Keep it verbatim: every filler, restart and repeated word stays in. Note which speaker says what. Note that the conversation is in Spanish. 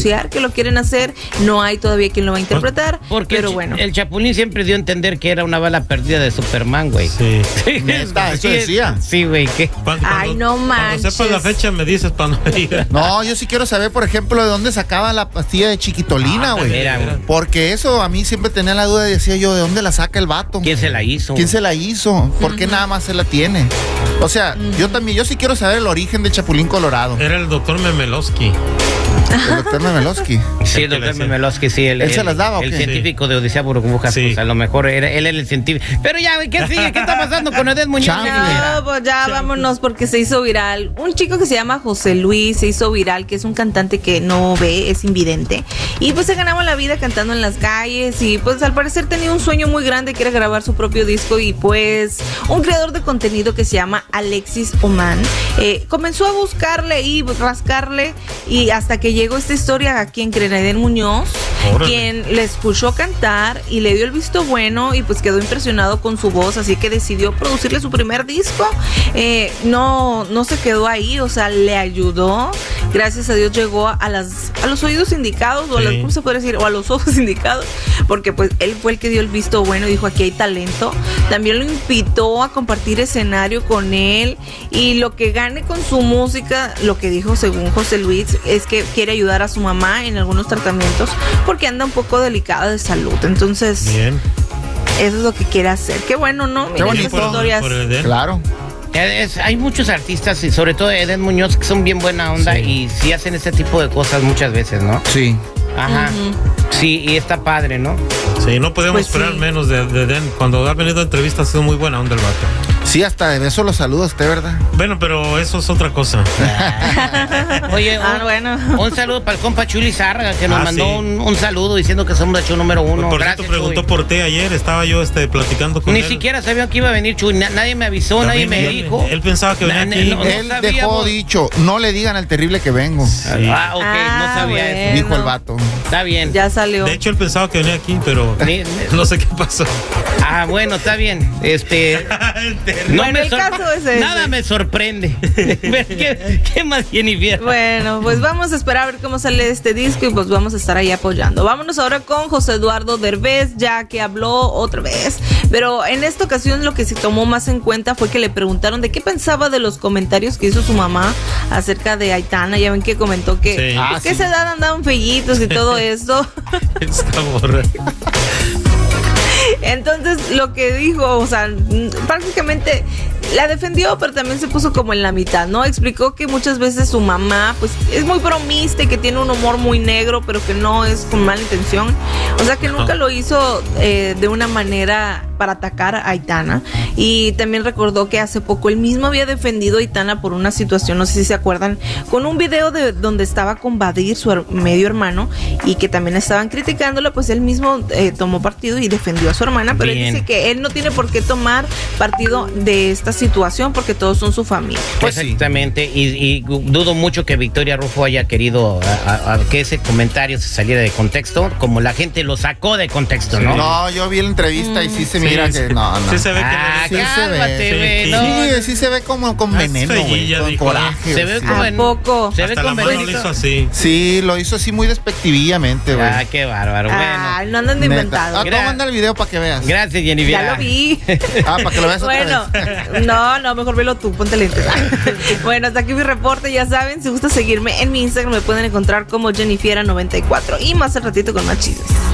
Speaker 1: anunciar que lo quieren hacer. No hay todavía quien lo va a interpretar,
Speaker 2: porque
Speaker 1: pero
Speaker 2: el,
Speaker 1: bueno.
Speaker 2: El Chapulín siempre dio a entender que era una bala perdida de Superman, güey.
Speaker 3: Sí.
Speaker 4: Neta, eso decía.
Speaker 2: Sí, güey. ¿Qué?
Speaker 3: Cuando,
Speaker 1: Ay, no manches.
Speaker 3: Cuando sepas la fecha me dices para no ir.
Speaker 4: No, yo sí quiero saber, por ejemplo, de dónde sacaba la pastilla de chiquitolina, güey.
Speaker 2: Mira, güey.
Speaker 4: Porque eso a mí siempre tenía la duda y decía yo, ¿de dónde la saca el vato?
Speaker 2: ¿Quién se la hizo?
Speaker 4: ¿Quién se la hizo? ¿Por qué nada más se la tiene? O sea, yo también, yo sí quiero saber el origen del Chapulín Colorado.
Speaker 3: Era el doctor Memelowski.
Speaker 4: El doctor Memelowski.
Speaker 2: Sí, el doctor Memelowski, sí. El,
Speaker 4: ¿Él
Speaker 2: el,
Speaker 4: se las daba o
Speaker 2: El
Speaker 4: qué?
Speaker 2: científico de Odisea Burbujas,
Speaker 3: Sí.
Speaker 2: pues a lo mejor era, él era el científico. Pero ya, güey, ¿qué sigue? ¿Qué está pasando con Edén Muñoz?
Speaker 4: Chanfle.
Speaker 1: No, pues ya vámonos porque se hizo viral. Un chico que se llama José Luis se hizo viral, que es un cantante que no ve, es invidente. Y pues se ganaba la vida cantando en las calles y pues al parecer tenía un sueño muy grande que era grabar su propio disco y pues un creador de contenido que se llama Alexis Oman eh, comenzó a buscarle y rascarle y hasta que llegó esta historia a quien cree, Edén Muñoz,
Speaker 3: Órale.
Speaker 1: quien le escuchó cantar y le dio el visto bueno y pues quedó impresionado con su voz, así que decidió producirle su primer disco. Eh, no, no se quedó ahí, o sea, le ayudó. Gracias a Dios llegó a las a los oídos indicados, o a las,
Speaker 3: Sí.
Speaker 1: ¿cómo se puede decir? O a los ojos indicados, porque pues él fue el que dio el visto bueno y dijo, aquí hay talento. También lo invitó a compartir escenario con él y lo que gane con su música, lo que dijo según José Luis, es que quiere ayudar a su mamá en algunos tratamientos porque anda un poco delicada de salud. Entonces,
Speaker 3: Bien.
Speaker 1: eso es lo que quiere hacer. Qué bueno, ¿no? Miren
Speaker 4: bonito.
Speaker 1: estas historias.
Speaker 3: Por el Edén.
Speaker 4: Claro.
Speaker 2: Es- hay muchos artistas, y sobre todo Edén Muñoz, que son bien buena onda
Speaker 3: Sí.
Speaker 2: y sí hacen este tipo de cosas muchas veces, ¿no?
Speaker 4: Sí.
Speaker 2: Ajá.
Speaker 1: Ujú.
Speaker 2: Sí, y está padre, ¿no?
Speaker 3: Sí, no podemos
Speaker 1: Pues
Speaker 3: esperar
Speaker 1: sí.
Speaker 3: menos de, de Edén. Cuando ha venido a entrevistas ha sido muy buena onda el vato.
Speaker 4: Sí, hasta de beso los saluda usted, ¿verdad?
Speaker 3: Bueno, pero eso es otra cosa.
Speaker 2: Oye,
Speaker 1: Ah,
Speaker 2: un,
Speaker 1: bueno.
Speaker 2: un saludo para el compa Chuli Zárraga, que nos
Speaker 3: Ah,
Speaker 2: mandó
Speaker 3: sí.
Speaker 2: un, un saludo diciendo que somos el show número uno.
Speaker 3: Por
Speaker 2: Gracias,
Speaker 3: cierto, preguntó
Speaker 2: Chuy.
Speaker 3: por ti ayer. Estaba yo este, platicando con
Speaker 2: Ni
Speaker 3: él.
Speaker 2: siquiera sabía que iba a venir Chuy. Na- nadie me avisó,
Speaker 3: También
Speaker 2: nadie me
Speaker 3: él-
Speaker 2: dijo.
Speaker 3: él pensaba que venía
Speaker 2: Na-
Speaker 3: aquí.
Speaker 2: no- no
Speaker 4: Él
Speaker 2: sabíamos.
Speaker 4: dejó dicho, no le digan al terrible que vengo,
Speaker 3: Sí.
Speaker 2: Ah, ok,
Speaker 1: Ah,
Speaker 2: no sabía
Speaker 1: bueno.
Speaker 2: eso.
Speaker 4: dijo el vato.
Speaker 2: Está bien.
Speaker 1: Ya salió.
Speaker 3: De hecho, él pensaba que venía aquí, pero
Speaker 2: Ni-
Speaker 3: no sé qué pasó.
Speaker 2: Ah, bueno, está bien. Este. No
Speaker 1: Bueno, el
Speaker 2: sor-
Speaker 1: caso es ese.
Speaker 2: Nada me sorprende. ¿Qué, qué más, Jennifer?
Speaker 1: Bueno, pues vamos a esperar a ver cómo sale este disco y pues vamos a estar ahí apoyando. Vámonos ahora con José Eduardo Derbez, ya que habló otra vez. Pero en esta ocasión lo que se tomó más en cuenta fue que le preguntaron de qué pensaba de los comentarios que hizo su mamá acerca de Aitana. Ya ven que comentó que,
Speaker 3: Sí.
Speaker 4: Ah,
Speaker 1: pues, que
Speaker 4: sí.
Speaker 1: esa edad andaban fellitos y todo esto.
Speaker 3: Está borra.
Speaker 1: Entonces lo que dijo, o sea, mm, prácticamente la defendió, pero también se puso como en la mitad, ¿no? Explicó que muchas veces su mamá, pues, es muy bromista y que tiene un humor muy negro, pero que no es con mala intención. O sea, que nunca lo hizo eh, de una manera para atacar a Aitana. Y también recordó que hace poco él mismo había defendido a Aitana por una situación, no sé si se acuerdan, con un video de donde estaba con Badir, su her- medio hermano, y que también estaban criticándolo, pues él mismo eh, tomó partido y defendió a su hermana, pero
Speaker 2: Bien.
Speaker 1: él dice que él no tiene por qué tomar partido de esta situación porque todos son su familia.
Speaker 4: Pues sí.
Speaker 2: Exactamente, y, y dudo mucho que Victoria Rufo haya querido a- a- a que ese comentario se saliera de contexto, como la gente lo sacó de contexto, ¿no?
Speaker 4: No, yo vi la entrevista y sí se
Speaker 3: Sí,
Speaker 4: mira
Speaker 3: sí.
Speaker 4: que no, no.
Speaker 3: Sí se ve que
Speaker 2: Ah,
Speaker 4: Sí se ve.
Speaker 2: cálmate,
Speaker 3: Sí,
Speaker 2: güey,
Speaker 3: sí.
Speaker 2: no.
Speaker 4: Sí, sí se ve como con
Speaker 3: Ah,
Speaker 4: veneno,
Speaker 3: es
Speaker 4: güey,
Speaker 3: feillilla,
Speaker 4: con
Speaker 3: dijo,
Speaker 4: coraje.
Speaker 2: Se ve
Speaker 4: sí.
Speaker 2: como
Speaker 1: ¿A
Speaker 2: en-
Speaker 1: poco?
Speaker 2: Se ve
Speaker 3: hasta la
Speaker 2: con
Speaker 3: mano lo
Speaker 2: veneno.
Speaker 3: hizo así.
Speaker 4: Sí, lo hizo así muy despectivillamente, güey.
Speaker 2: Ah, qué bárbaro.
Speaker 1: Ay,
Speaker 2: Bueno,
Speaker 1: no andan de
Speaker 4: Neta.
Speaker 1: inventado.
Speaker 4: Ah, tú
Speaker 2: Gra-
Speaker 4: manda el video para que veas.
Speaker 2: gracias, Jennifer.
Speaker 1: Ya lo vi.
Speaker 4: Ah, para que lo veas otra
Speaker 1: Bueno,
Speaker 4: vez.
Speaker 1: no, no, mejor velo tú, ponte lentes. Bueno, hasta aquí mi reporte, ya saben, si gusta seguirme en mi Instagram me pueden encontrar como Jennifiera noventa y cuatro y más al ratito con más chismes.